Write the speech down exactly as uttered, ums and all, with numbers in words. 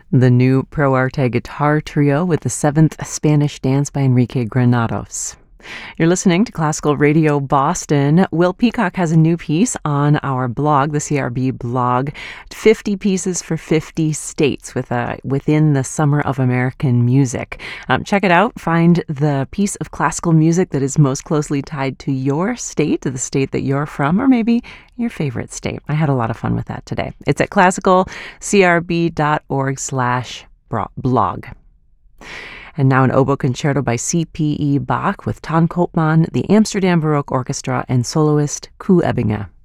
The new Pro Arte guitar trio with the seventh Spanish dance by Enrique Granados. You're listening to Classical Radio Boston. Will Peacock has a new piece on our blog, the C R B blog, fifty pieces for fifty states with a, within the Summer of American Music. Um, check it out. Find the piece of classical music that is most closely tied to your state, to the state that you're from, or maybe your favorite state. I had a lot of fun with that today. It's at classicalcrb.org slash blog. And now an oboe concerto by C P E Bach with Ton Koopman, the Amsterdam Baroque Orchestra, and soloist Koe Ebbinge.